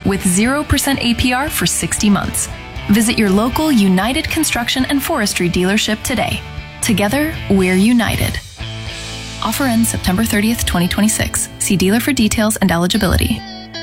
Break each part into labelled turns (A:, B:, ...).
A: with 0% APR for 60 months. Visit your local United Construction and Forestry dealership today. Together, we're united. Offer ends September 30th, 2026. See dealer for details and eligibility.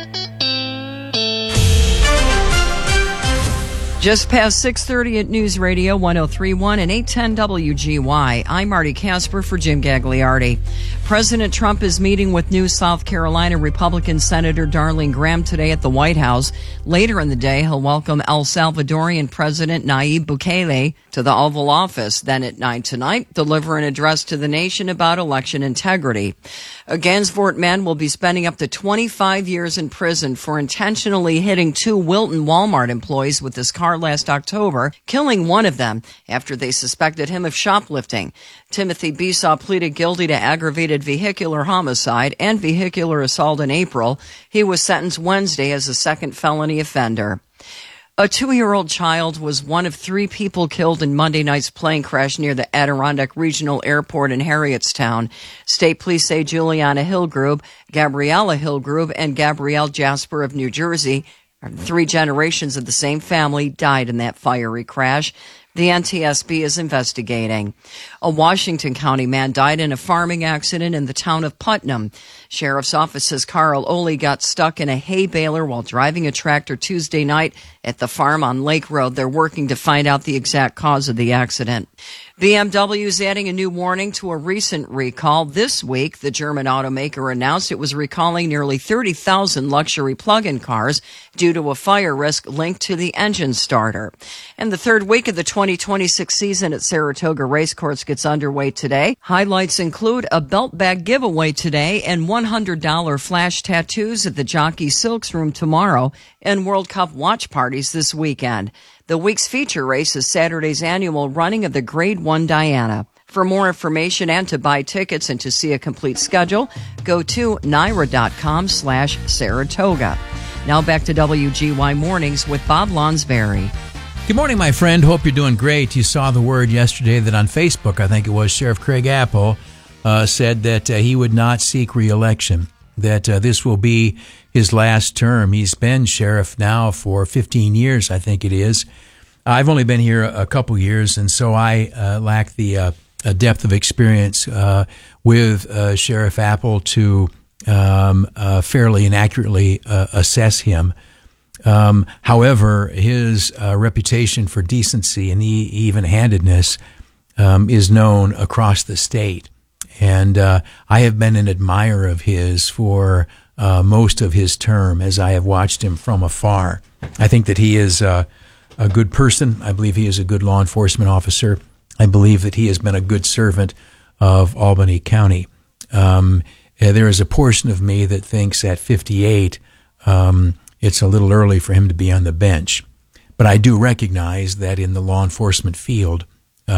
B: Just past 6:30 at News Radio 103.1 and 810 WGY. I'm Marty Casper for Jim Gagliardi. President Trump is meeting with new South Carolina Republican Senator Darlene Graham today at the White House. Later in the day, he'll welcome El Salvadorian President Nayib Bukele to the Oval Office. Then at 9 tonight, deliver an address to the nation about election integrity. A Gansevoort man will be spending up to 25 years in prison for intentionally hitting two Wilton Walmart employees with his car last October, killing one of them after they suspected him of shoplifting. Timothy Besaw pleaded guilty to aggravated vehicular homicide and vehicular assault in April. He was sentenced Wednesday as a second felony offender. A 2-year-old child was one of 3 people killed in Monday night's plane crash near the Adirondack Regional Airport in Harrietstown. State police say Juliana Hillgrove, Gabriella Hillgrove, and Gabrielle Jasper of New Jersey, 3 generations of the same family, died in that fiery crash. The NTSB is investigating. A Washington County man died in a farming accident in the town of Putnam. Sheriff's Office says Carl Oley got stuck in a hay baler while driving a tractor Tuesday night at the farm on Lake Road. They're working to find out the exact cause of the accident. BMW is adding a new warning to a recent recall. This week, the German automaker announced it was recalling nearly 30,000 luxury plug-in cars due to a fire risk linked to the engine starter. And the third week of the 2026 season at Saratoga Racecourse gets underway today. Highlights include a belt bag giveaway today and $100 flash tattoos at the Jockey Silks Room tomorrow and World Cup watch parties this weekend. The week's feature race is Saturday's annual running of the Grade 1 Diana. For more information and to buy tickets and to see a complete schedule, go to NYRA.com/Saratoga. Now back to WGY Mornings with Bob Lonsberry.
C: Good morning, my friend. Hope you're doing great. You saw the word yesterday that on Facebook, I think it was, Sheriff Craig Apple said that he would not seek re-election, that this will be his last term. He's been sheriff now for 15 years, I think it is. I've only been here a couple years, and so I lack the depth of experience with Sheriff Apple to fairly and accurately assess him. However, his reputation for decency and even-handedness is known across the state. And I have been an admirer of his for most of his term as I have watched him from afar. I think that he is a good person. I believe he is a good law enforcement officer. I believe that he has been a good servant of Albany County. There is a portion of me that thinks at 58 it's a little early for him to be on the bench. But I do recognize that in the law enforcement field,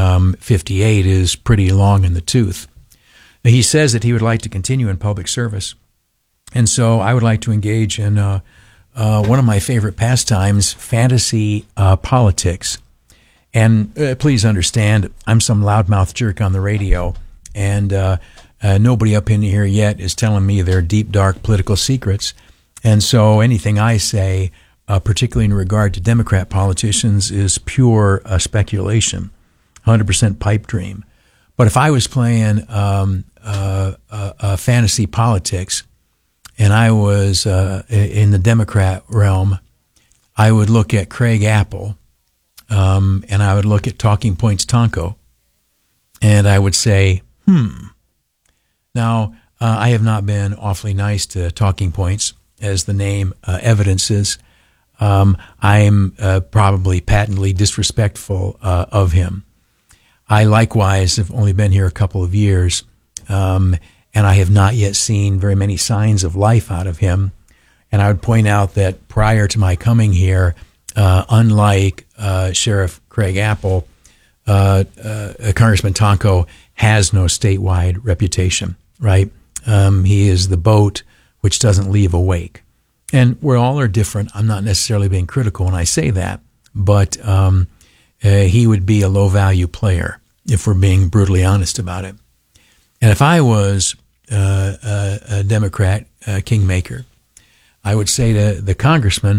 C: 58 is pretty long in the tooth. He says that he would like to continue in public service. And so I would like to engage in one of my favorite pastimes, fantasy politics. And please understand, I'm some loudmouth jerk on the radio, and nobody up in here yet is telling me their deep, dark political secrets. And so anything I say, particularly in regard to Democrat politicians, is pure speculation, 100% pipe dream. But if I was playing fantasy politics and I was in the Democrat realm, I would look at Craig Apple and I would look at Talking Points Tonko, and I would say, Now, I have not been awfully nice to Talking Points, as the name evidences. I am probably patently disrespectful of him. I likewise have only been here a couple of years, and I have not yet seen very many signs of life out of him. And I would point out that prior to my coming here, unlike Sheriff Craig Apple, Congressman Tonko has no statewide reputation, right? He is the boat which doesn't leave a wake. And we all are different. I'm not necessarily being critical when I say that, but he would be a low-value player if we're being brutally honest about it. And if I was a Democrat kingmaker, I would say to the congressman,